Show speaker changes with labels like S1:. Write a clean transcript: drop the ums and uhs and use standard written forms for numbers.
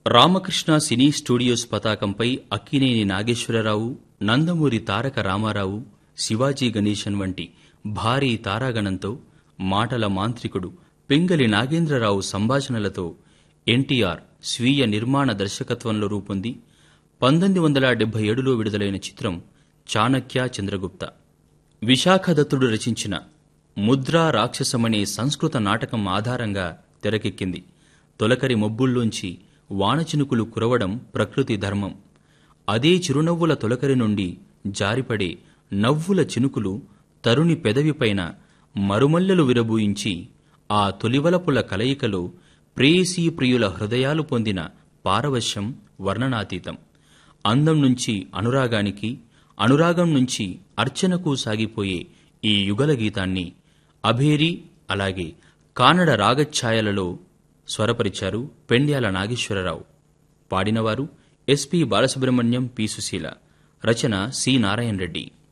S1: రామకృష్ణ సినీ studios పతాకంపై అక్కినేని నాగేశ్వరరావు, నందమూరి తారక రామారావు, శివాజీ గణేశన్ వంటి భారీ తారాగణంతో మాటల మాంత్రికుడు పింగళి నాగేంద్రరావు సంభాషణలతో ఎన్టీఆర్ స్వీయ నిర్మాణ దర్శకత్వంలో రూపొంది 1977లో విడుదలైన చిత్రం చాణక్య చంద్రగుప్త. విశాఖదత్తుడు రచించిన ముద్రా రాక్షసమనే సంస్కృత నాటకం ఆధారంగా తెరకెక్కింది. తొలకరి మబ్బుల్లోంచి వానచినుకులు కురవడం ప్రకృతి ధర్మం. అదే చిరునవ్వుల తొలకరి నుండి జారిపడే నవ్వుల చినుకులు తరుణి పెదవిపైన మరుమల్లెలు విరబూయించి ఆ తొలివలపుల కలయికలో ప్రేయసీ ప్రియుల హృదయాలు పొందిన పారవశ్యం వర్ణనాతీతం. అందం నుంచి అనురాగానికి, అనురాగం నుంచి అర్చనకు సాగిపోయే ఈ యుగల గీతాన్ని అభేరి అలాగే కానడ రాగఛాయలలో స్వరపరిచారు పెండ్యాల నాగేశ్వరరావు. పాడినవారు SP Balasubrahmanyam, P Susheela. రచన సి నారాయణ రెడ్డి.